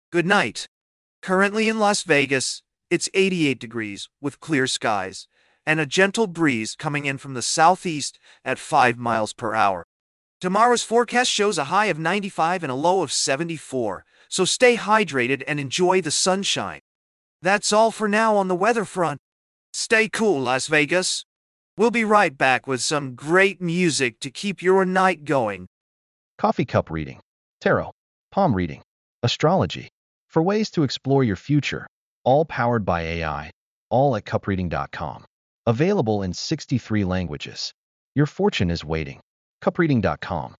Good night. Currently in Las Vegas, it's 88 degrees with clear skies and a gentle breeze coming in from the southeast at 5 miles per hour. Tomorrow's forecast shows a high of 95 and a low of 74, so stay hydrated and enjoy the sunshine. That's all for now on the weather front. Stay cool, Las Vegas. We'll be right back with some great music to keep your night going. Coffee cup reading, tarot, palm reading, astrology, for ways to explore your future, all powered by AI, all at cupreading.com. Available in 63 languages. Your fortune is waiting. Cupreading.com.